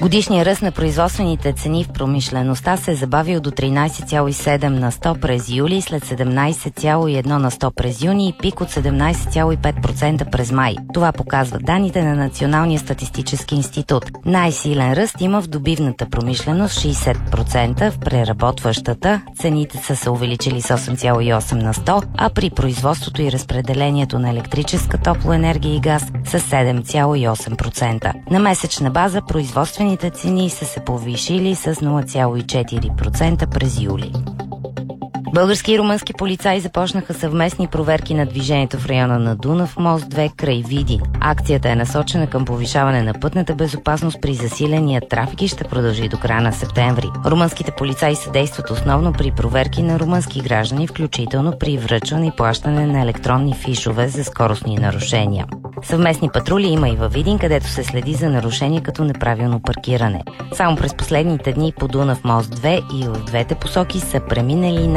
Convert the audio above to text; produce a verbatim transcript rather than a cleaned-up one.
Годишният ръст на производствените цени в промишлеността се е забавил до тринайсет цяло и седем на сто през юли, след седемнайсет цяло и едно на сто през юни и пик от седемнайсет цяло и пет процента през май. Това показват данните на Националния статистически институт. Най-силен ръст има в добивната промишленост шейсет процента, в преработващата цените са се увеличили с осем цяло и осем на сто, а при производството и разпределението на електрическа топлоенергия и газ с седем цяло и осем процента. На месечна база производствените цени са се повишили с нула цяло и четири процента през юли. Български и румънски полицаи започнаха съвместни проверки на движението в района на Дунав мост две край Видин. Акцията е насочена към повишаване на пътната безопасност при засиления трафик и ще продължи до края на септември. Румънските полицаи съдействат основно при проверки на румънски граждани, включително при връчване и плащане на електронни фишове за скоростни нарушения. Съвместни патрули има и във Видин, където се следи за нарушения като неправилно паркиране. Само през последните дни по Дунав мост две и в двете посоки са преминали